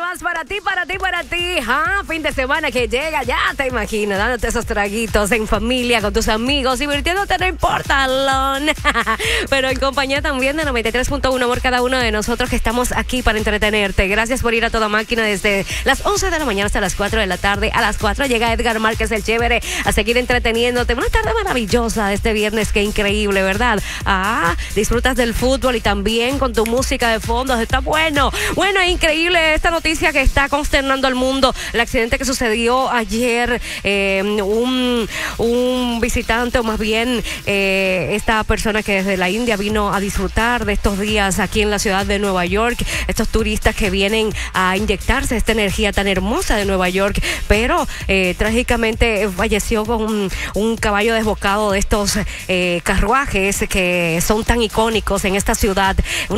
más para ti, para ti, para ti. Fin de semana que llega, ya te imagino, dándote esos traguitos en familia, con tus amigos, divirtiéndote, no importa, pero en compañía también de 93.1 por cada uno de nosotros que estamos aquí para entretenerte. Gracias por ir a toda máquina desde las 11 de la mañana hasta las 4 de la tarde. A las 4 llega Edgar Márquez, el chévere, a seguir entreteniéndote. Una tarde maravillosa de este viernes, qué increíble, ¿verdad? Disfrutas del fútbol y también con tu música de fondo. Está bueno. Bueno, es increíble esta noticia que está consternando al mundo. El accidente que sucedió ayer, un visitante, o más bien esta persona que desde la India vino a disfrutar de estos días aquí en la ciudad de Nueva York. Estos turistas que vienen a inyectarse esta energía tan hermosa de Nueva York, pero trágicamente falleció con un caballo desbocado de estos carruajes que son tan icónicos en esta ciudad.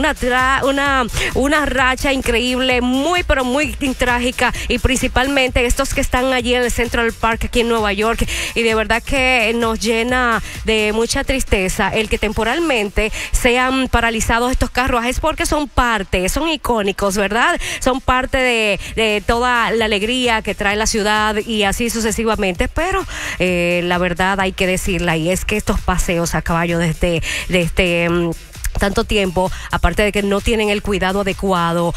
Una racha increíble, muy pero muy trágica, y principalmente estos que están allí en el Central Park aquí en Nueva York, y de verdad que nos llena de mucha tristeza el que temporalmente sean paralizados estos carruajes, porque son icónicos, ¿verdad? Son parte de toda la alegría que trae la ciudad y así sucesivamente, pero la verdad hay que decirla, y es que estos paseos a caballo desde tanto tiempo, aparte de que no tienen el cuidado adecuado,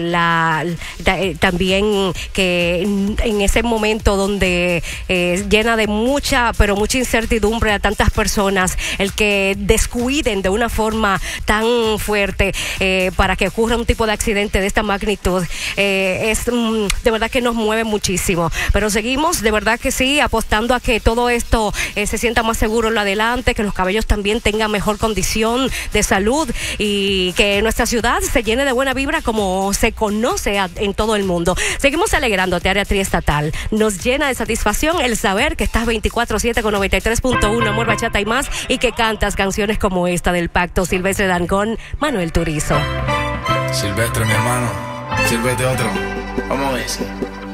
también que en ese momento donde llena de mucha incertidumbre a tantas personas, el que descuiden de una forma tan fuerte para que ocurra un tipo de accidente de esta magnitud, es de verdad que nos mueve muchísimo, pero seguimos de verdad que sí, apostando a que todo esto se sienta más seguro en lo adelante, que los caballos también tengan mejor condición de salud y que nuestra ciudad se llene de buena vibra como se conoce en todo el mundo. Seguimos alegrándote, área triestatal. Nos llena de satisfacción el saber que estás 24/7 con 93.1 Amor, Bachata y más, y que cantas canciones como esta del Pacto, Silvestre Dangond, Manuel Turizo. Silvestre, mi hermano, sírvete otro. Vamos a ver.